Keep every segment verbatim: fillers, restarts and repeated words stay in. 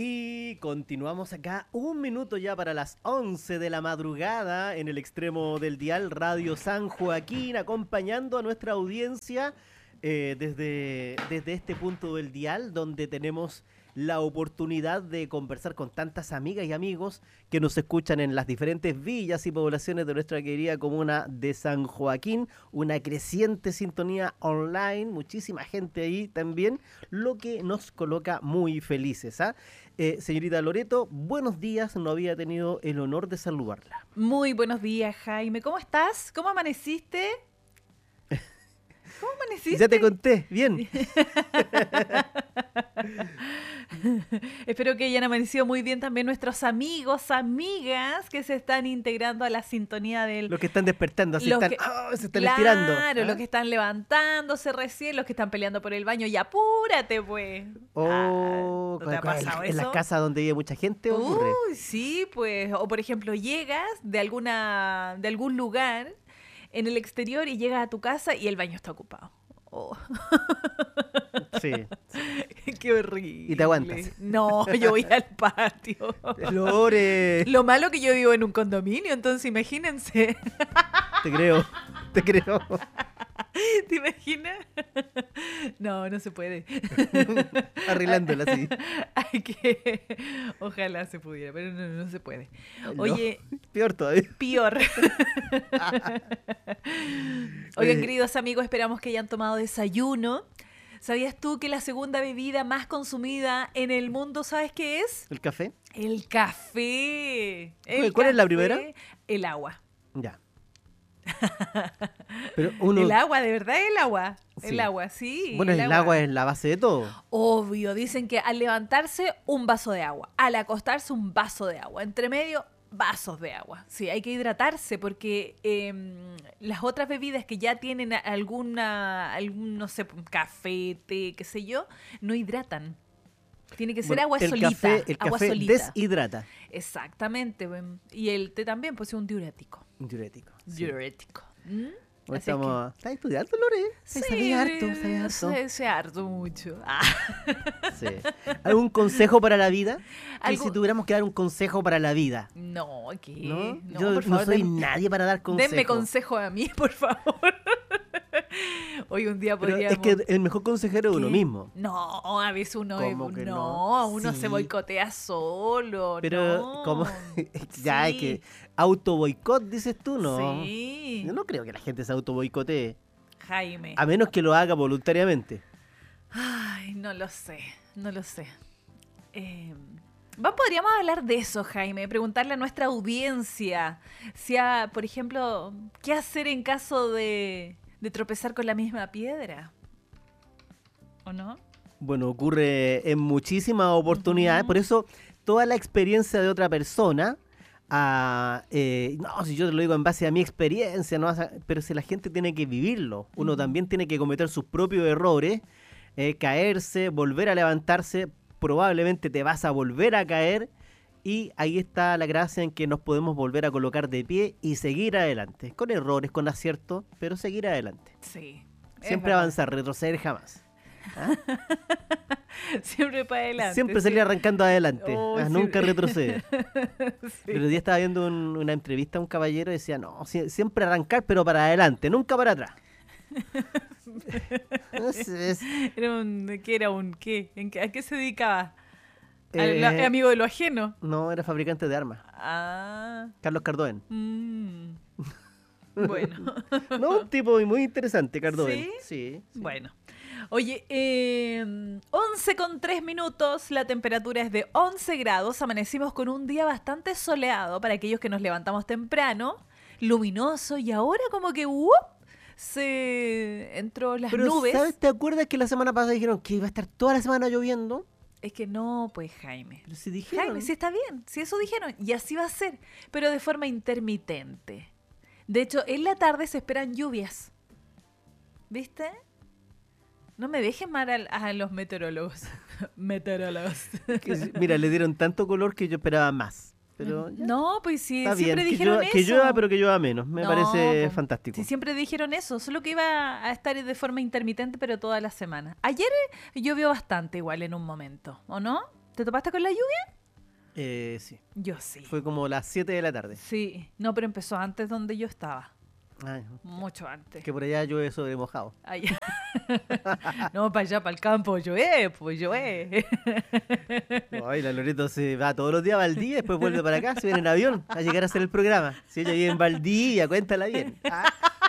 Y continuamos acá, un minuto ya para las once de la madrugada en el extremo del dial Radio San Joaquín, acompañando a nuestra audiencia eh, desde, desde este punto del dial, donde tenemos la oportunidad de conversar con tantas amigas y amigos que nos escuchan en las diferentes villas y poblaciones de nuestra querida comuna de San Joaquín, una creciente sintonía online, muchísima gente ahí también, lo que nos coloca muy felices, ¿ah? Eh, señorita Loreto, buenos días, no había tenido el honor de saludarla. Muy buenos días, Jaime, ¿cómo estás? ¿Cómo amaneciste? ¿Cómo amaneciste? Ya te conté, bien. Espero que hayan amanecido muy bien también nuestros amigos, amigas que se están integrando a la sintonía del... Los que están despertando, así están, que, oh, se están claro, estirando. Claro, ¿Ah? los que están levantándose recién, los que están peleando por el baño, y apúrate, pues. Oh, ah, ¿no te ha pasado en, eso? en las casas donde vive mucha gente ocurre. Uy, sí, pues. O por ejemplo, llegas de alguna, de algún lugar en el exterior y llegas a tu casa y el baño está ocupado. Oh. Sí, sí. Qué horrible. Y te aguantas. No, yo voy al patio. Lore. Lo malo que yo vivo en un condominio, entonces imagínense. Te creo, te creo. ¿Te imaginas? No, no se puede. Arreglándola así. Hay que... Ojalá se pudiera, pero no, no se puede. Oye... No, peor todavía. Peor. Oigan, Eh. queridos amigos, esperamos que hayan tomado desayuno. ¿Sabías tú que la segunda bebida más consumida en el mundo, ¿sabes qué es? ¿El café? El café. El ¿Cuál es la café, primera? El agua. Ya. Pero uno... El agua, de verdad, el agua. Sí. El agua, sí. Bueno, el, el agua. agua es la base de todo. Obvio, dicen que al levantarse, un vaso de agua. Al acostarse, un vaso de agua. Entre medio, vasos de agua. Sí, hay que hidratarse porque eh, las otras bebidas que ya tienen alguna, algún, no sé, café, té, qué sé yo, no hidratan. Tiene que ser bueno, agua el solita. Café, el agua café solita. deshidrata. Exactamente. Y el té también, pues es un diurético. Un diurético. Sí. Diurético. ¿Mm? Hoy estamos... Que... ¿Estás estudiando, Lore? Sí, sabía harto, sabía harto. Sé, sé harto mucho. Ah. Sí. ¿Algún consejo para la vida? ¿Algo... Si tuviéramos que dar un consejo para la vida. No, ¿qué? No, no yo por favor, no soy den... nadie para dar consejos. Denme consejo a mí, por favor. Hoy un día Pero podríamos... es que el mejor consejero es uno mismo. No, a veces uno... ¿Cómo es... que no, no? uno sí. se boicotea solo. Pero, no. como ya hay sí. que auto boicot, dices tú, ¿no? Sí. Yo no creo que la gente se auto boicotee. Jaime. A menos que lo haga voluntariamente. Ay, no lo sé, no lo sé. Eh... Podríamos hablar de eso, Jaime, preguntarle a nuestra audiencia, si a, por ejemplo, ¿qué hacer en caso de, de tropezar con la misma piedra? ¿O no? Bueno, ocurre en muchísimas oportunidades, uh-huh. Por eso toda la experiencia de otra persona, uh, eh, no, si yo te lo digo en base a mi experiencia, no, pero si la gente tiene que vivirlo, uno uh-huh. también tiene que cometer sus propios errores, eh, caerse, volver a levantarse, probablemente te vas a volver a caer y ahí está la gracia en que nos podemos volver a colocar de pie y seguir adelante, con errores, con aciertos, pero seguir adelante. Sí. Siempre avanzar, retroceder jamás. ¿Ah? Siempre para adelante. Siempre salir sí. arrancando adelante, oh, ah, sí. nunca retroceder. Sí. Pero el día estaba viendo un, una entrevista a un caballero y decía, no, siempre arrancar, pero para adelante, nunca para atrás. No sé, es... Era un, ¿qué era un qué? ¿En qué? ¿A qué se dedicaba? Eh, ¿Al amigo de lo ajeno? No, era fabricante de armas. Ah. Carlos Cardoen. Mm. Bueno. No, un tipo muy interesante, Cardoen. ¿Sí? Sí. sí. Bueno. Oye, eh, once con tres minutos, la temperatura es de once grados, amanecimos con un día bastante soleado para aquellos que nos levantamos temprano, luminoso y ahora como que ¡uh! Se entró las Pero, nubes. ¿sabes? ¿Te acuerdas que la semana pasada dijeron que iba a estar toda la semana lloviendo? Es que no, pues Jaime. Pero si dijeron. Jaime, sí está bien, sí eso dijeron. Y así va a ser, pero de forma intermitente. De hecho, en la tarde se esperan lluvias. ¿Viste? No me dejen mal a, a los meteorólogos. Meteorólogos. Que, mira, le dieron tanto color que yo esperaba más. Pero ya. No, pues sí, Está siempre bien, dijeron que llueva, eso. Que llueva, pero que llueva menos. Me no, parece pues, fantástico. Sí, siempre dijeron eso, solo que iba a estar de forma intermitente, pero toda la semana. Ayer llovió bastante igual en un momento, ¿o no? ¿Te topaste con la lluvia? Eh, sí. Yo sí. Fue como las siete de la tarde. Sí. No, pero empezó antes donde yo estaba. Ay, Mucho antes. que por allá llueve sobre mojado. Allá. No, para allá, para el campo, llueve, pues llueve. Ay, la Loreto se va todos los días a Valdivia, después vuelve para acá, se viene en avión a llegar a hacer el programa. Si ella vive en Valdivia, cuéntala bien. Ah.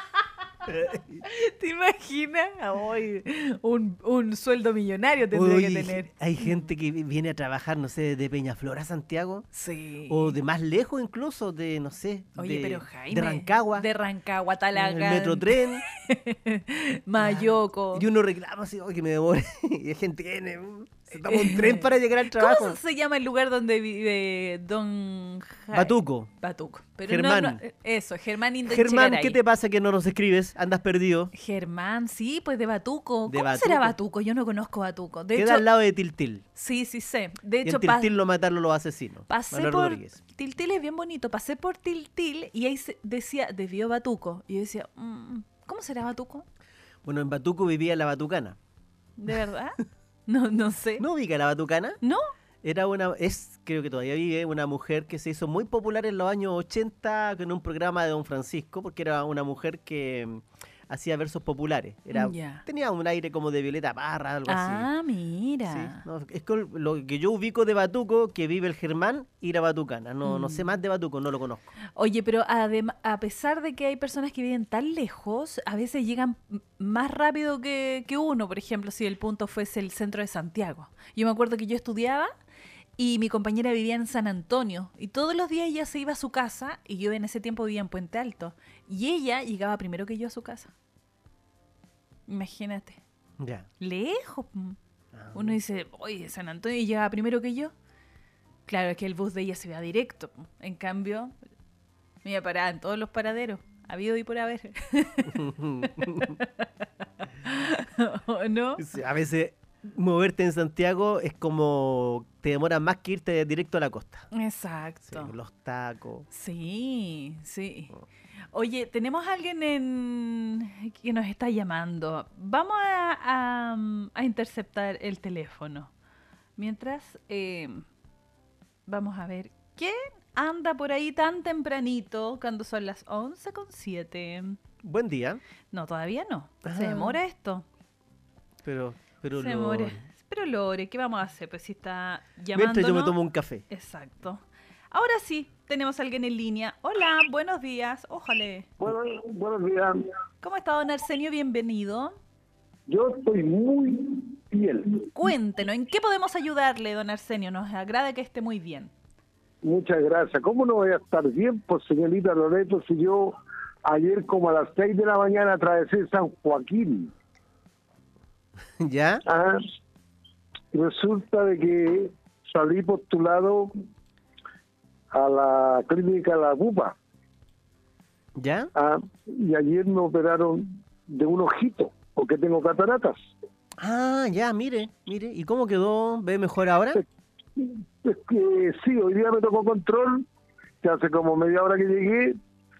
¿Te imaginas? Ay, un, un sueldo millonario tendría Uy, que tener. hay gente que viene a trabajar, no sé, de Peñaflor a Santiago. Sí. O de más lejos incluso, de, no sé, Oye, de, pero Jaime. de Rancagua. De Rancagua, el Talagante. Metrotren. Mayoco. Y uno reclama así, "Oye, que me demore". Y hay gente que viene, mm, se toma un tren para llegar al trabajo. ¿Cómo se llama el lugar donde vive Don Jaime? Batuco. Batuco. Pero Germán. No, no, eso, Germán Indechigaray. Germán, ¿qué te pasa que no nos escribes? ¿Andas perdido? Germán, sí, pues de Batuco. De ¿Cómo Batuco. será Batuco? Yo no conozco Batuco. De Queda hecho, al lado de Tiltil. sí, sí sé. De Y hecho, en pa- Tiltil lo mataron los asesinos. pasé Manuel por Rodríguez. Tiltil, es bien bonito. Pasé por Tiltil y ahí se- decía, desvió Batuco. Y yo decía, mm, ¿cómo será Batuco? Bueno, en Batuco vivía la Batucana. ¿De verdad? No, no sé. ¿No ubica la Batucana? ¿No? Era una, es, creo que todavía vive, una mujer que se hizo muy popular en los años ochenta en un programa de Don Francisco, porque era una mujer que mm, hacía versos populares. Era, Ya. Tenía un aire como de Violeta Parra, algo así. Ah, Sí, mira. no, es con lo que yo ubico de Batuco, que vive el Germán y la Batucana. No, no sé Mm. más de Batuco, no lo conozco. Oye, pero adem- a pesar de que hay personas que viven tan lejos, a veces llegan m- más rápido que, que uno. Por ejemplo, si el punto fuese el centro de Santiago. Yo me acuerdo que yo estudiaba y mi compañera vivía en San Antonio. Y todos los días ella se iba a su casa y yo en ese tiempo vivía en Puente Alto. Y ella llegaba primero que yo a su casa. Imagínate. Ya. Lejos. mm. Ah. Uno dice, oye, San Antonio y llegaba primero que yo. Claro, es que el bus de ella se iba directo. po. En cambio, me iba a parar en todos los paraderos. Habido y por haber. ¿O no? Sí, a veces moverte en Santiago es como te demora más que irte directo a la costa. Sí, Exacto. los tacos. Sí, sí. Oye, tenemos a alguien en... que nos está llamando. Vamos a, a, a interceptar el teléfono. Mientras, eh, vamos a ver. ¿Quién anda por ahí tan tempranito cuando son las once con siete? Buen día, No, todavía no. Se Ah. demora esto. pero, pero Se lo- demora. Pero Lore, ¿qué vamos a hacer? Pues si está llamando. mientras yo me tomo un café. Exacto. Ahora sí, tenemos a alguien en línea. Hola, buenos días. Ojalá. Bueno, buenos días. ¿Cómo está, don Arsenio? Bienvenido. Yo estoy muy bien. Cuéntenos, ¿en qué podemos ayudarle, don Arsenio? Nos agrada que esté muy bien. Muchas gracias. ¿Cómo no voy a estar bien, pues, señorita Loreto, si yo ayer como a las seis de la mañana atravesé San Joaquín? ¿Ya? Ah, resulta de que salí postulado a la clínica La Pupa. ¿Ya? Ah, y ayer me operaron de un ojito, porque tengo cataratas. Ah, ya, mire, mire. ¿Y cómo quedó? ¿Ve mejor ahora? Es que sí, hoy día me tocó control, que hace como media hora que llegué,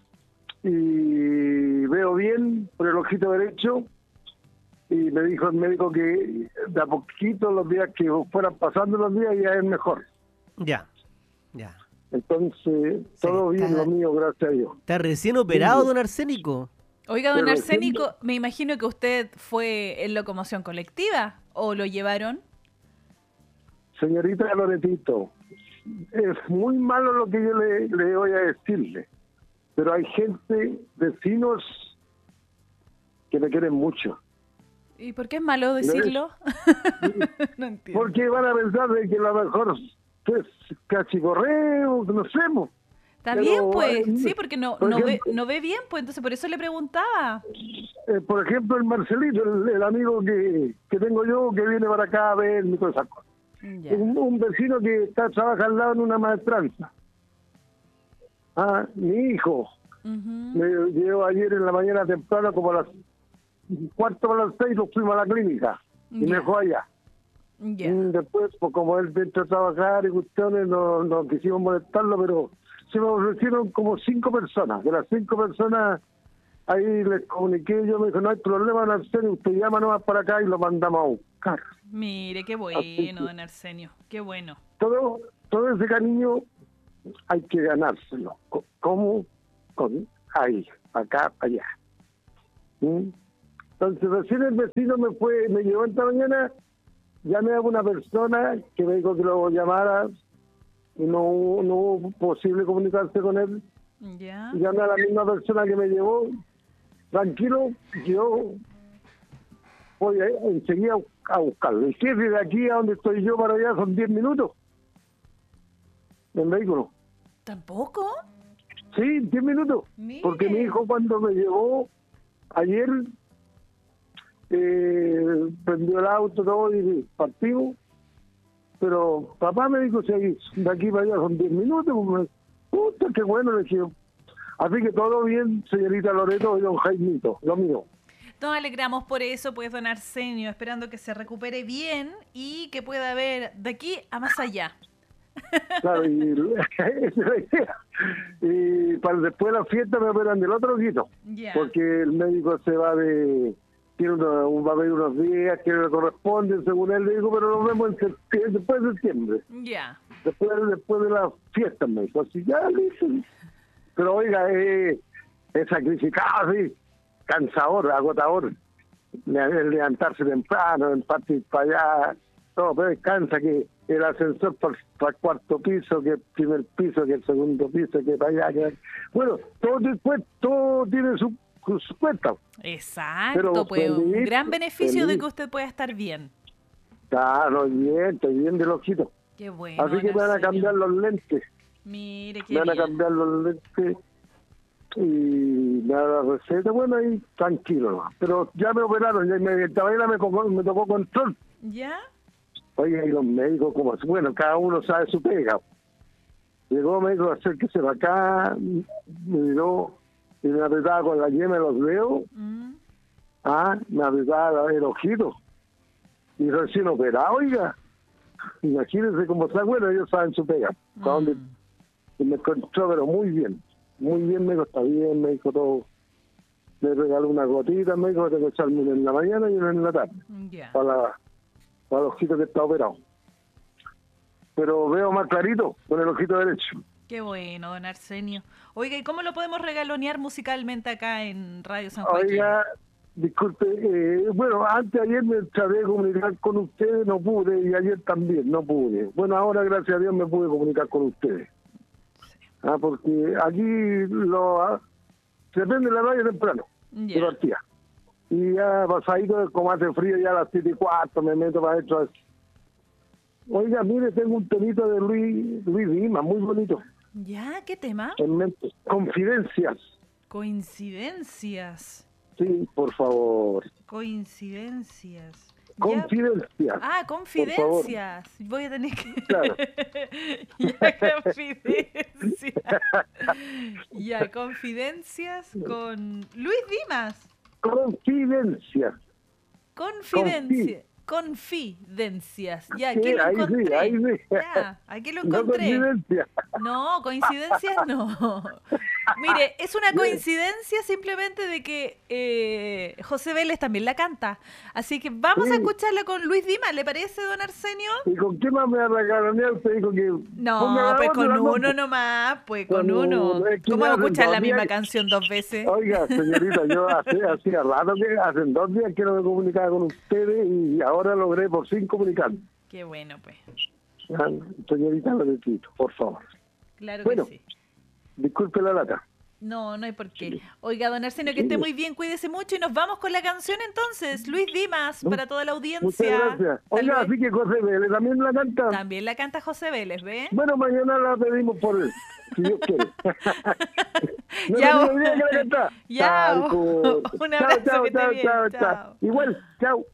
y veo bien por el ojito derecho, y me dijo el médico que de a poquito los días que fueran pasando los días ya es mejor. Ya, ya. Entonces, todo Sí, bien está- lo mío, gracias a Dios. ¿Está recién operado, don Arsénico? Oiga, don Pero Arsénico, me imagino que usted fue en locomoción colectiva o lo llevaron. Señorita Loretito, es muy malo lo que yo le, le voy a decirle, pero hay gente, vecinos, que me quieren mucho. ¿Y por qué es malo decirlo? No entiendo. Porque van a pensar de que a lo mejor es casi correo, no sé. mo. Está pero, bien, pues. eh, Sí, porque no, por no, ve, ejemplo- no ve bien, pues entonces por eso le preguntaba. Eh, por ejemplo, el Marcelito, el, el amigo que, que tengo yo, que viene para acá a ver y todas esas cosas. Ya. Un, un vecino que está trabaja al lado en una maestranza. Ah, mi hijo Ujú. me llevó ayer en la mañana temprano, como a las cuarto para las seis, nos fuimos a la clínica y Ya. me dejó allá. Ya. Y después, pues como él entró a trabajar y cuestiones, no, no quisimos molestarlo, pero se me ofrecieron como cinco personas. De las cinco personas, ahí les comuniqué, yo me dijo, no hay problema, don Arsenio, usted llama nomás para acá y lo mandamos a buscar. Mire, qué Así bueno, que- don Arsenio, qué bueno. Todo, todo ese cariño hay que ganárselo. Co- ¿Cómo? Con ahí, acá, allá. ¿Mm? Entonces recién el vecino me fue, me llevó esta mañana, llamé a una persona que me dijo que lo llamara, y no, hubo- no hubo posible comunicarse con él. Ya. Llamé a la misma persona que me llevó, tranquilo, yo voy a, enseguida a buscarlo. Y que de aquí a donde estoy yo para allá son diez minutos en vehículo. ¿Tampoco? Sí, diez minutos. Mire. Porque mi hijo cuando me llevó ayer, eh, prendió el auto todo y partimos. Pero papá me dijo, si de aquí para allá son diez minutos, pues, puta, qué bueno, le dije. Así que todo bien, señorita Loreto y don Jaimito, lo mío. Nos alegramos por eso, pues, don Arsenio, esperando que se recupere bien y que pueda ver de aquí a más allá. Claro, y esa es la idea. Y para después de la fiesta me operan del otro ojito, Ya. porque el médico se va de... Tiene una, un, va a haber unos días que le corresponden, según él le dijo, pero nos vemos en septiembre, después de septiembre. Ya. Después, después de la fiesta, me dijo. Así, ya, listo. Pero oiga, eh, es sacrificado, sí, cansador, agotador. Le- Levantarse temprano, en partir para allá, todo, pero cansa que el ascensor para el cuarto piso, que el primer piso, que el segundo piso, que para allá. Que... Bueno, todo, después, todo tiene su, su cuenta. Exacto, Pero pues un feliz, gran beneficio de feliz. que usted pueda estar bien. Claro, bien, estoy bien del ojito. Qué bueno. Así que don me van a Arsenio. cambiar los lentes. Mire, qué Me van a bien. cambiar los lentes y me dan la receta. Bueno, ahí tranquilo, ¿no? Pero ya me operaron, ya me, esta mañana me, tocó- me tocó control. ¿Ya? Oye, y los médicos, como bueno, cada uno sabe su pega. Llegó el médico, acérquese para acá, me miró y me apretaba con la yema de los dedos. Mm. Ah, me apretaba el ojito. Y recién operado, oiga. Imagínense cómo está. Bueno, ellos saben su pega. ¿A dónde? Mm. Y me encontró, pero muy bien. Muy bien, me dijo, está bien, me dijo todo. Me regaló una gotita, me dijo, tengo que echarme una en la mañana y una en la tarde. Ya. Para, la- para el ojito que está operado. Pero veo más clarito con el ojito derecho. Qué bueno, don Arsenio. Oiga, ¿y cómo lo podemos regalonear musicalmente acá en Radio San Joaquín? Oiga, disculpe, eh, bueno, antes ayer me traté de comunicar con ustedes, no pude, y ayer también no pude. Bueno, ahora gracias a Dios me pude comunicar con ustedes. Ah, porque aquí lo, ah, se prende la radio temprano, de Ya. partida. Y ya pasadito, como hace frío, ya a las siete y cuarto me meto para adentro. Oiga, mire, tengo un temito de Luis, Luis Dimas, muy bonito, ¿Ya? ¿Qué tema? en mente. Confidencias. Coincidencias. Sí, por favor. Coincidencias. Ya. Confidencias. Ah, confidencias. Voy a tener que... Claro. ya, confidencias. ya, confidencias con Luis Dimas. Confidencias. Confidencia. Confidencias. Ya, aquí Sí, lo ahí sí, encontré. ahí sí. Ya, aquí lo No encontré. coincidencia. No, coincidencias no. Mire, es una coincidencia simplemente de que eh, José Vélez también la canta. Así que vamos a Sí. escucharla con Luis Dimas, ¿le parece, don Arsenio? ¿Y con qué más me va a regalonear? Usted dijo que... No, Ponga la pues otra, con ¿no? uno nomás, pues con Con uno. uno, es que ¿Cómo ya vamos a hacen escuchar la dos misma días- canción dos veces? Oiga, señorita, yo hace, hacía rato que hace dos días que no me comunicaba con ustedes y ahora logré por fin comunicarme. Qué bueno, pues. Ah, señorita, lo necesito, por favor. Claro Bueno. que sí. Disculpe la lata. No, no hay por qué. Oiga, don Arsenio, que esté muy bien, cuídese mucho y nos vamos con la canción entonces. Luis Dimas, para toda la Muchas audiencia. gracias. Tal Oiga, vez- así que José Vélez también la canta. También la canta José Vélez, ¿ve? Bueno, mañana la pedimos por él, si Dios quiere. No Ya, me vos. olvidé que la canta. Ya, Ay, vos. puta. Un Chao, abrazo, chao, que esté chao, bien, chao, chao. chao. Igual, chao.